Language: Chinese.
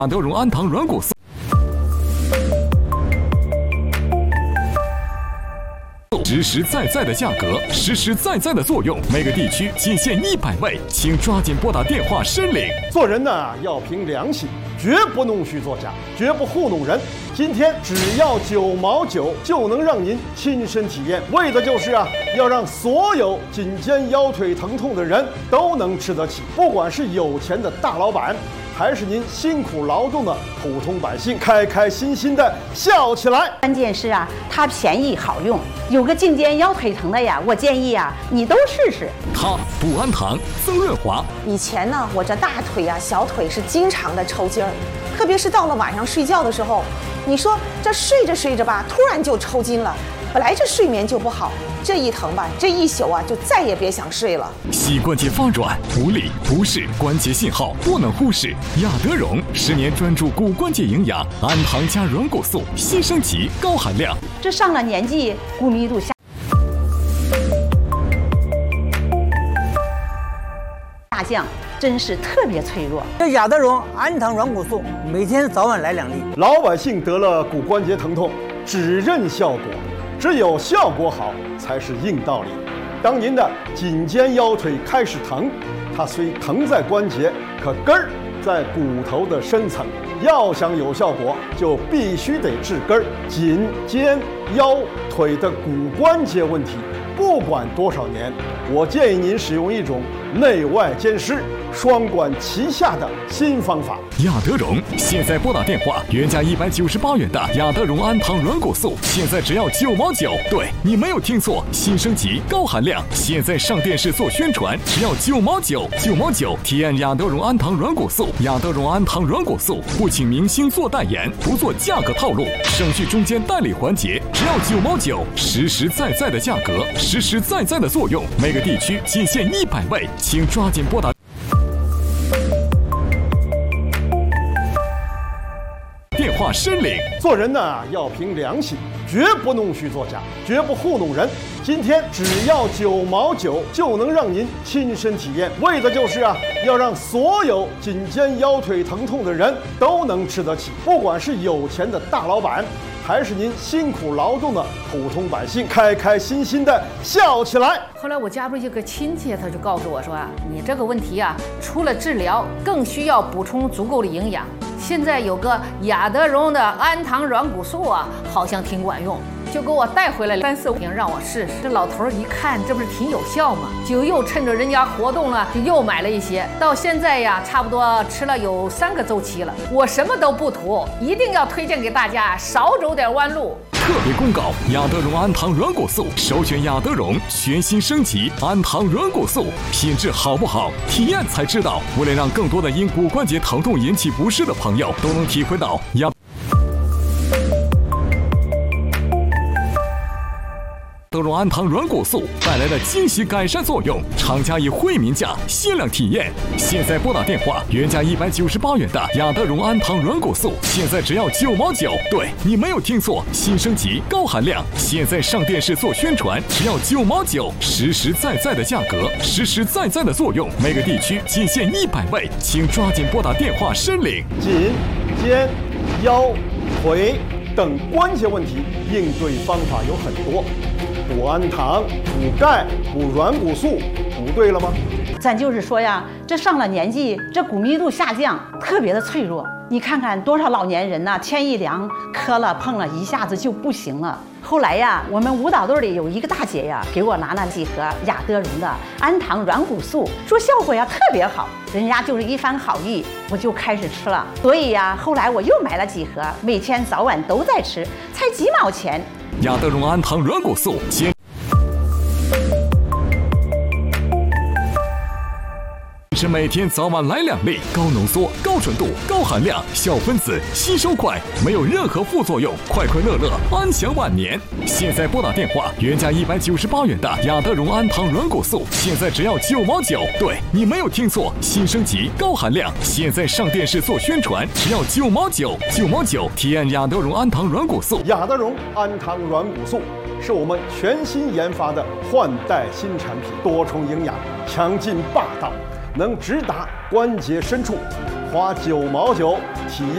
亚德荣氨糖软骨素。实实在在的价格，实实在在的作用，每个地区仅限100位，请抓紧拨打电话申领。 做人呢要凭良心，绝不弄虚作假，绝不糊弄人。今天只要9毛9就能让您亲身体验，为的就是要让所有颈肩腰腿疼痛的人都能吃得起，不管是有钱的大老板，还是您辛苦劳动的普通百姓，开开心心的笑起来。 关键是它便宜好用，有个颈肩腰腿疼的呀，我建议你都试试。 它补氨糖、增润滑。 以前呢，我这大腿小腿是经常的抽筋儿，特别是到了晚上睡觉的时候，你说这睡着睡着吧，突然就抽筋了。本来这睡眠就不好，这一疼吧，这一宿就再也别想睡了。 膝关节发软、无力、不适关节信号不能忽视。亚德荣10年专注骨关节营养，氨糖加软骨素，新升级高含量。 这上了年纪，骨密度下降，真是特别脆弱。 这亚德荣氨糖软骨素，每天早晚来2粒。 老百姓得了骨关节疼痛，只认效果。只有效果好才是硬道理。当您的颈肩腰腿开始疼，它虽疼在关节，可根儿在骨头的深层。要想有效果，就必须得治根儿。颈肩腰腿的骨关节问题，不管多少年，我建议您使用一种内外兼施、双管齐下的新方法。 亚德荣现在拨打电话，原价198元的亚德荣氨糖软骨素，现在只要9毛9。对，你没有听错，新升级高含量，现在上电视做宣传，只要9毛9，9毛9。体验亚德荣氨糖软骨素，亚德荣氨糖软骨素不请明星做代言，不做价格套路，省去中间代理环节，只要9毛9，实实在在的价格，实实在在的作用，每个地区仅限100位，请抓紧拨打电话申领。 做人呢要凭良心，绝不弄虚作假，绝不糊弄人。今天只要9毛9就能让您亲身体验，为的就是要让所有颈肩腰腿疼痛的人都能吃得起，不管是有钱的大老板，还是您辛苦劳动的普通百姓，开开心心的笑起来。 后来我家中一个亲戚，他就告诉我说你这个问题除了治疗，更需要补充足够的营养。现在有个亚德荣的氨糖软骨素好像挺管用，就给我带回来3、4瓶让我试试。这老头一看，这不是挺有效吗？就又趁着人家活动了，就又买了一些。到现在差不多吃了有3个周期了。我什么都不图，一定要推荐给大家，少走点弯路。 特别公告：亚德荣氨糖软骨素首选亚德荣全新升级氨糖软骨素，品质好不好，体验才知道。为了让更多的因骨关节疼痛引起不适的朋友都能体会到亚德荣氨糖软骨素带来的惊喜改善作用，厂家以惠民价限量体验。现在拨打电话，原价198元的亚德荣氨糖软骨素，现在只要9毛9。对，你没有听错，新升级高含量，现在上电视做宣传，只要9毛9，实实在在的价格，实实在在的作用，每个地区仅限100位，请抓紧拨打电话申领。 颈、肩、腰、腿等关节问题，应对方法有很多。补氨糖、补钙、补软骨素，补对了吗？ 咱就是说这上了年纪，这骨密度下降，特别的脆弱。你看看多少老年人天一凉，磕了碰了，一下子就不行了。后来我们舞蹈队里有一个大姐给我拿了几盒亚德荣的氨糖软骨素，说效果特别好。人家就是一番好意，我就开始吃了。所以后来我又买了几盒，每天早晚都在吃，才几毛钱。 亚德荣氨糖软骨素是每天早晚来2粒，高浓缩、高纯度、高含量，小分子，吸收快，没有任何副作用，快快乐乐，安享晚年。现在拨打电话，原价198元的亚德荣氨糖软骨素，现在只要9毛9。对，你没有听错，新升级高含量，现在上电视做宣传，只要9毛9，9毛9。体验亚德荣氨糖软骨素。 亚德荣氨糖软骨素是我们全新研发的换代新产品，多重营养，强劲霸道，能直达关节深处，花9毛9体验。